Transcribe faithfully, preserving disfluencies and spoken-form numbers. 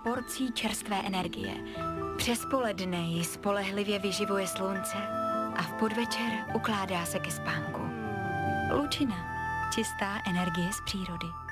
porcí čerstvé energie. Přes poledne ji spolehlivě vyživuje slunce a v podvečer ukládá se ke spánku. Lučina, čistá energie z přírody.